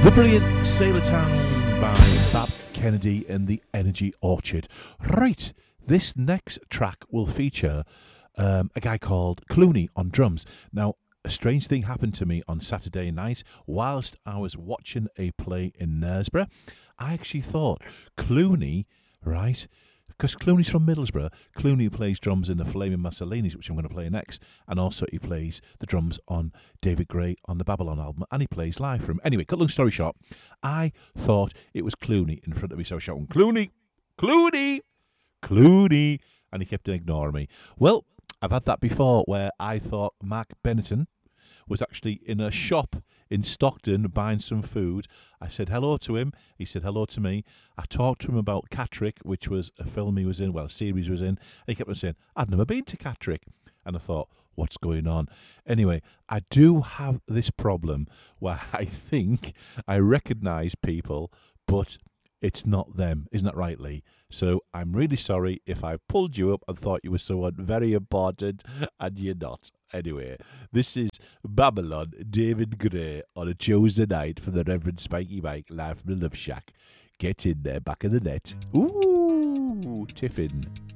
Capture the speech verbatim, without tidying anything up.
The brilliant Sailor Town by Bab Kennedy and the Energy Orchard. Right, this next track will feature um, a guy called Clooney on drums. Now, a strange thing happened to me on Saturday night whilst I was watching a play in Knaresborough. I actually thought Clooney, right, because Clooney's from Middlesbrough. Clooney plays drums in the Flaming Massolinis, which I'm going to play next, and also he plays the drums on David Gray on the Babylon album, and he plays live for him. Anyway, cut long story short, I thought it was Clooney in front of me, so I was shouting, Clooney, Clooney, Clooney, and he kept ignoring me. Well, I've had that before where I thought Mark Benetton was actually in a shop in Stockton buying some food. I said hello to him. He said hello to me. I talked to him about Catterick, which was a film he was in, well, a series he was in. And he kept on saying, I'd never been to Catterick. And I thought, what's going on? Anyway, I do have this problem where I think I recognise people, but it's not them. Isn't that right, Lee? So I'm really sorry if I pulled you up and thought you were someone very important, and you're not. Anyway, this is Babylon, David Gray, on a Tuesday night from the Reverend Spiky Mike, live from the Love Shack. Get in there, back of the net. Ooh, Tiffin.